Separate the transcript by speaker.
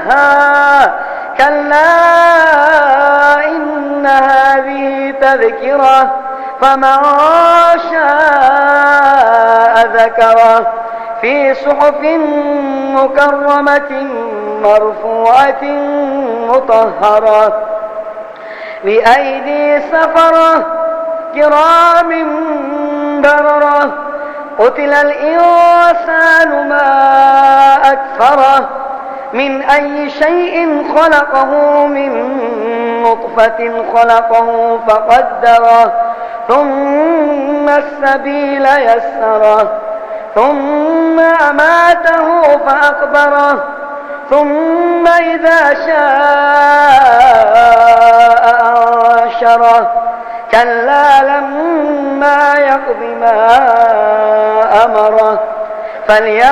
Speaker 1: يصلاها كلا إن هذه تذكرة فمن شاء ذكره في صحف مكرمة مرفوعة مطهرة بأيدي سفرة كرام بررة قتل الإنسان ما أكفره من أي شيء خلقه من نطفة خلقه فقدره ثم السبيل يسره ثم أماته فأقبره ثم إذا شاء أنشره كلا لما يقض ما أمره